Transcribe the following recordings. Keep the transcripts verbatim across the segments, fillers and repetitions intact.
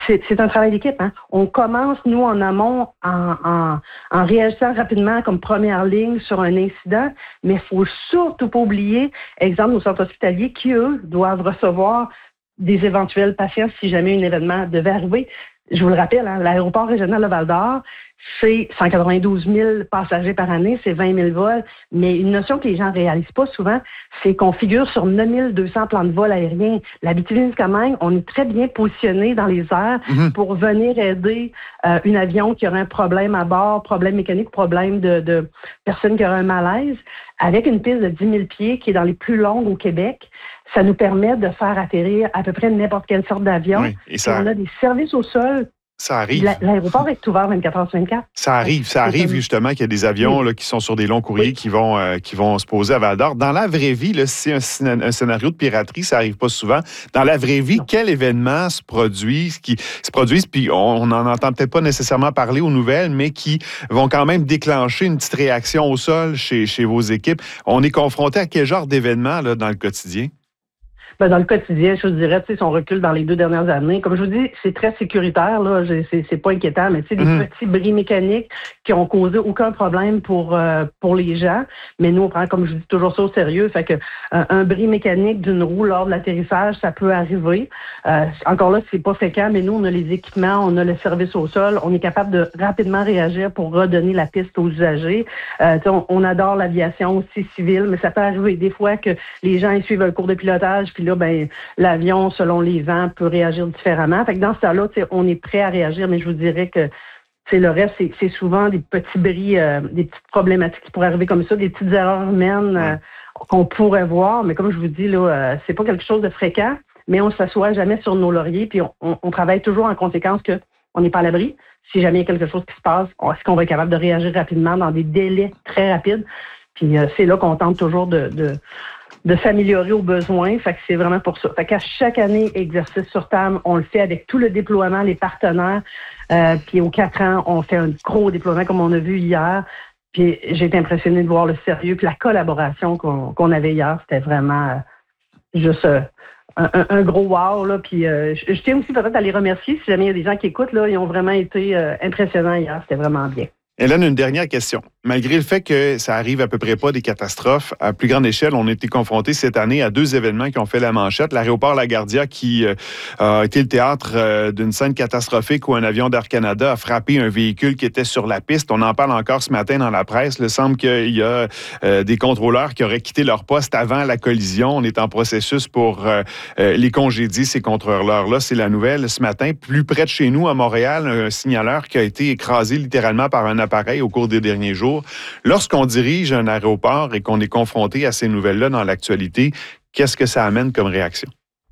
C'est, c'est un travail d'équipe. Hein? On commence, nous, en amont, en, en, en réagissant rapidement comme première ligne sur un incident, mais il faut surtout pas oublier, exemple, nos centres hospitaliers qui, eux, doivent recevoir des éventuels patients si jamais un événement devait arriver. Je vous le rappelle, hein, l'aéroport régional de Val-d'Or, c'est cent quatre-vingt-douze mille passagers par année, c'est vingt mille vols, mais une notion que les gens ne réalisent pas souvent, c'est qu'on figure sur neuf mille deux cents plans de vol aériens. L'Abitibi-Témiscamingue, on est très bien positionné dans les airs mm-hmm. pour venir aider euh, un avion qui aurait un problème à bord, problème mécanique, problème de, de personne qui aurait un malaise, avec une piste de dix mille pieds qui est dans les plus longues au Québec. Ça nous permet de faire atterrir à peu près n'importe quelle sorte d'avion. Oui, et ça... On a des services au sol. Ça arrive. L'aéroport est ouvert vingt-quatre heures sur vingt-quatre. Ça arrive. Ça arrive justement qu'il y a des avions oui. là, qui sont sur des longs courriers oui. qui, vont, euh, qui vont se poser à Val-d'Or. Dans la vraie vie, là, si c'est un, un scénario de piraterie, ça n'arrive pas souvent. Dans la vraie vie, non. quel événement se produit, qui se produisent, puis on n'en entend peut-être pas nécessairement parler aux nouvelles, mais qui vont quand même déclencher une petite réaction au sol chez, chez vos équipes. On est confronté à quel genre d'événement là, dans le quotidien? Ben, dans le quotidien, je vous dirais, tu sais, si on recule dans les deux dernières années, comme je vous dis, c'est très sécuritaire, là, c'est, c'est pas inquiétant, mais tu sais, des mmh. petits bris mécaniques qui ont causé aucun problème pour euh, pour les gens, mais nous, on prend, comme je dis, toujours ça au sérieux, fait que euh, un bris mécanique d'une roue lors de l'atterrissage, ça peut arriver. Euh, encore là, c'est pas fréquent, mais nous, on a les équipements, on a le service au sol, on est capable de rapidement réagir pour redonner la piste aux usagers. Euh, tu sais, on, on adore l'aviation aussi civile, mais ça peut arriver des fois que les gens ils suivent un cours de pilotage, puis là, ben, l'avion, selon les vents, peut réagir différemment. Fait que dans ce cas-là, on est prêt à réagir, mais je vous dirais que le reste, c'est, c'est souvent des petits bris, euh, des petites problématiques qui pourraient arriver comme ça, des petites erreurs humaines euh, qu'on pourrait voir. Mais comme je vous dis, là, euh, c'est pas quelque chose de fréquent, mais on ne s'assoit jamais sur nos lauriers, puis on, on, on travaille toujours en conséquence que on n'est pas à l'abri. Si jamais il y a quelque chose qui se passe, est-ce qu'on va être capable de réagir rapidement dans des délais très rapides? Puis euh, c'est là qu'on tente toujours de... de de s'améliorer aux besoins. Fait que c'est vraiment pour ça. Fait qu'à chaque année, exercice sur table, on le fait avec tout le déploiement, les partenaires. Euh, puis aux quatre ans, on fait un gros déploiement comme on a vu hier. Puis j'ai été impressionnée de voir le sérieux puis la collaboration qu'on, qu'on avait hier. C'était vraiment euh, juste euh, un, un, un gros wow. Là. Puis euh, je, je tiens aussi peut-être à les remercier. Si jamais il y a des gens qui écoutent, là, ils ont vraiment été euh, impressionnants hier. C'était vraiment bien. Hélène, une dernière question. Malgré le fait que ça arrive à peu près pas des catastrophes, à plus grande échelle, on a été confrontés cette année à deux événements qui ont fait la manchette. L'aéroport LaGuardia qui euh, a été le théâtre euh, d'une scène catastrophique où un avion d'Air Canada a frappé un véhicule qui était sur la piste. On en parle encore ce matin dans la presse. Il semble qu'il y a euh, des contrôleurs qui auraient quitté leur poste avant la collision. On est en processus pour euh, euh, les congédier, ces contrôleurs-là. C'est la nouvelle ce matin. Plus près de chez nous, à Montréal, un signaleur qui a été écrasé littéralement par un appareil au cours des derniers jours. Lorsqu'on dirige un aéroport et qu'on est confronté à ces nouvelles-là dans l'actualité, qu'est-ce que ça amène comme réaction?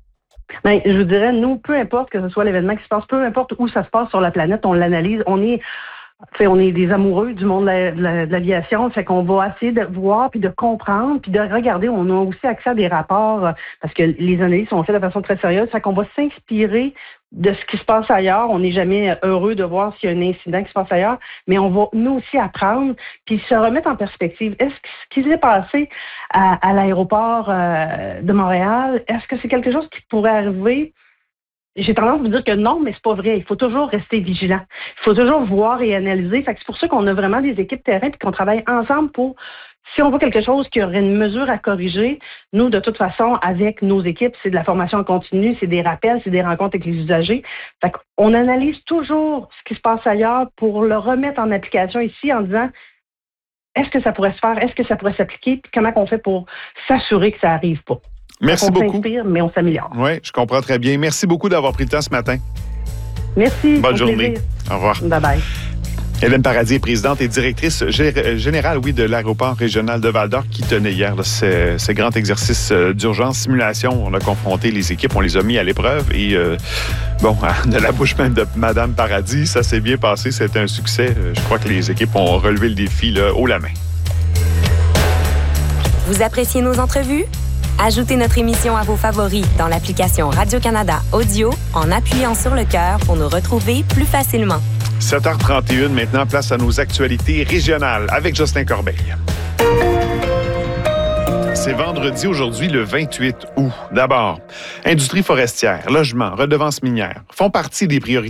Bien, je vous dirais, nous, peu importe que ce soit l'événement qui se passe, peu importe où ça se passe sur la planète, on l'analyse. On est... Fait, on est des amoureux du monde de, la, de, la, de l'aviation, fait qu'on va essayer de voir puis de comprendre puis de regarder. On a aussi accès à des rapports parce que les analyses sont faites de façon très sérieuse, fait qu'on va s'inspirer de ce qui se passe ailleurs. On n'est jamais heureux de voir s'il y a un incident qui se passe ailleurs, mais on va nous aussi apprendre puis se remettre en perspective. Est-ce que ce qui s'est passé à, à l'aéroport euh, de Montréal, est-ce que c'est quelque chose qui pourrait arriver? J'ai tendance à vous dire que non, mais c'est pas vrai. Il faut toujours rester vigilant. Il faut toujours voir et analyser. Fait que c'est pour ça qu'on a vraiment des équipes terrain et qu'on travaille ensemble pour, si on voit quelque chose qui aurait une mesure à corriger, nous, de toute façon, avec nos équipes, c'est de la formation en continu, c'est des rappels, c'est des rencontres avec les usagers. Fait qu'on analyse toujours ce qui se passe ailleurs pour le remettre en application ici en disant est-ce que ça pourrait se faire, est-ce que ça pourrait s'appliquer, puis comment on fait pour s'assurer que ça n'arrive pas. Merci on beaucoup. On s'inspire, mais on s'améliore. Oui, je comprends très bien. Merci beaucoup d'avoir pris le temps ce matin. Merci. Bonne journée. Plaisir. Au revoir. Bye-bye. Hélène Paradis est présidente et directrice générale oui, de l'aéroport régional de Val-d'Or qui tenait hier là, ce, ce grand exercice d'urgence, simulation. On a confronté les équipes, on les a mis à l'épreuve et euh, bon, de la bouche même de Mme Paradis, ça s'est bien passé, c'était un succès. Je crois que les équipes ont relevé le défi là, haut la main. Vous appréciez nos entrevues? Ajoutez notre émission à vos favoris dans l'application Radio-Canada Audio en appuyant sur le cœur pour nous retrouver plus facilement. sept heures trente et une, maintenant, place à nos actualités régionales avec Jocelyn Corbeil. C'est vendredi aujourd'hui, le vingt-huit août. D'abord, industrie forestière, logement, redevance minière font partie des priorités